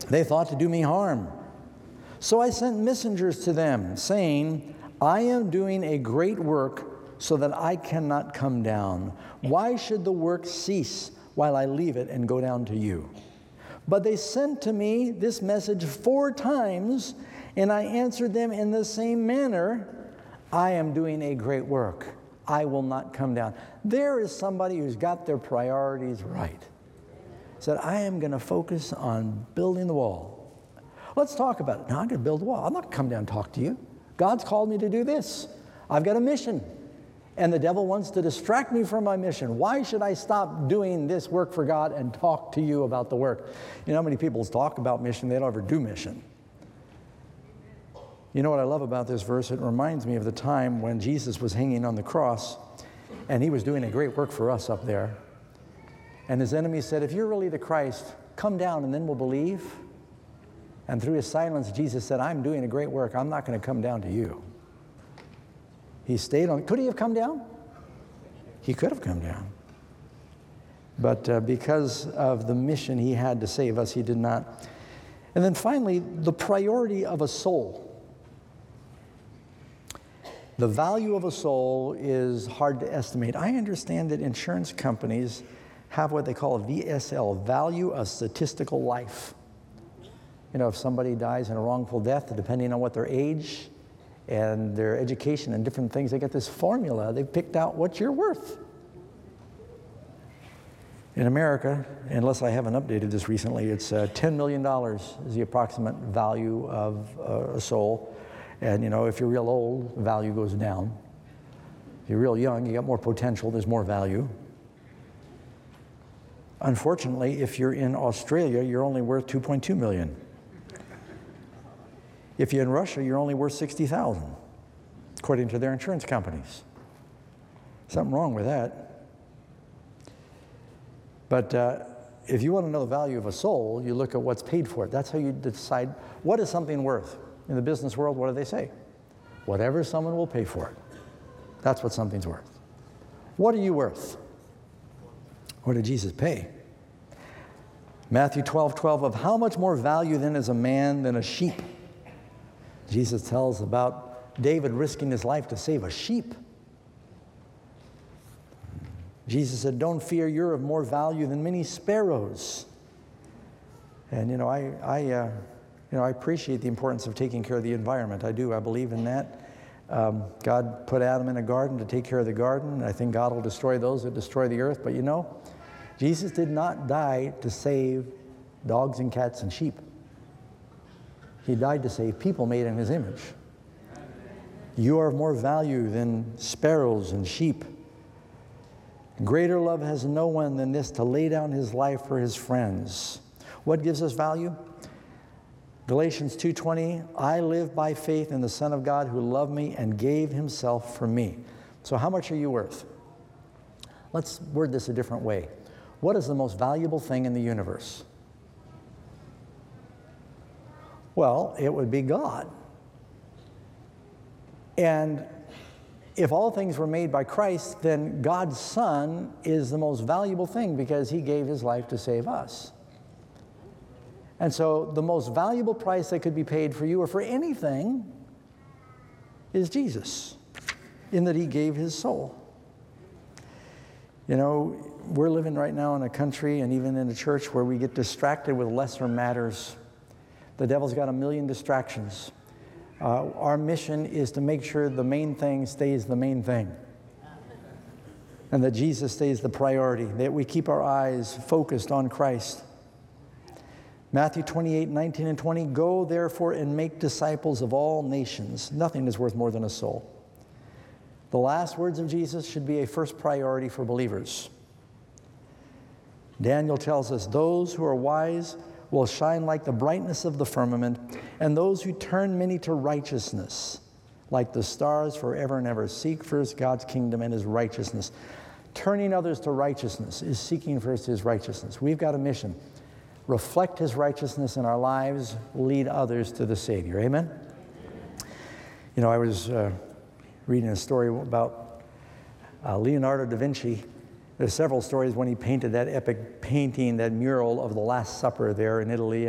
They thought to do me harm. So I sent messengers to them, saying, I am doing a great work so that I cannot come down. Why should the work cease while I leave it and go down to you? But they sent to me this message 4 times, and I answered them in the same manner. I am doing a great work. I will not come down. There is somebody who's got their priorities right. Said, I am going to focus on building the wall. Let's talk about it. Now, I'm going to build the wall. I'm not going to come down and talk to you. God's called me to do this. I've got a mission. And the devil wants to distract me from my mission. Why should I stop doing this work for God and talk to you about the work? You know how many people talk about mission, they don't ever do mission. You know what I love about this verse? It reminds me of the time when Jesus was hanging on the cross, and he was doing a great work for us up there. And his enemies said, if you're really the Christ, come down and then we'll believe. And through his silence, Jesus said, I'm doing a great work. I'm not going to come down to you. He stayed on. Could he have come down? He could have come down. But because of the mission he had to save us, he did not. And then finally, the priority of a soul. The value of a soul is hard to estimate. I understand that insurance companies have what they call a VSL, value of statistical life. You know, if somebody dies in a wrongful death, depending on what their age and their education and different things, they get this formula. They've picked out what you're worth. In America, unless I haven't updated this recently, it's $10 million is the approximate value of a soul. And, you know, if you're real old, the value goes down. If you're real young, you got more potential, there's more value. Unfortunately, if you're in Australia, you're only worth $2.2 million. If you're in Russia, you're only worth $60,000, according to their insurance companies. Something wrong with that. But if you want to know the value of a soul, you look at what's paid for it. That's how you decide what is something worth. In the business world, what do they say? Whatever someone will pay for it. That's what something's worth. What are you worth? What did Jesus pay? Matthew 12:12, of how much more value then is a man than a sheep? Jesus tells about David risking his life to save a sheep. Jesus said, don't fear, you're of more value than many sparrows. And, you know, I appreciate the importance of taking care of the environment. I do. I believe in that. God put Adam in a garden to take care of the garden. I think God will destroy those that destroy the earth. But you know, Jesus did not die to save dogs and cats and sheep. He died to save people made in his image. You are of more value than sparrows and sheep. Greater love has no one than this, to lay down his life for his friends. What gives us value? Galatians 2:20, I live by faith in the Son of God who loved me and gave himself for me. So how much are you worth? Let's word this a different way. What is the most valuable thing in the universe? Well, it would be God. And if all things were made by Christ, then God's Son is the most valuable thing because he gave his life to save us. And so the most valuable price that could be paid for you or for anything is Jesus, in that he gave his soul. You know, we're living right now in a country and even in a church where we get distracted with lesser matters. The devil's got a million distractions. Our mission is to make sure the main thing stays the main thing. And that Jesus stays the priority, that we keep our eyes focused on Christ. Matthew 28:19 and 20, go therefore and make disciples of all nations. Nothing is worth more than a soul. The last words of Jesus should be a first priority for believers. Daniel tells us, those who are wise will shine like the brightness of the firmament, and those who turn many to righteousness, like the stars forever and ever. Seek first God's kingdom and his righteousness. Turning others to righteousness is seeking first his righteousness. We've got a mission. Reflect his righteousness in our lives, lead others to the Savior. Amen? You know, I was reading a story about Leonardo da Vinci. There's several stories when he painted that epic painting, that mural of the Last Supper there in Italy.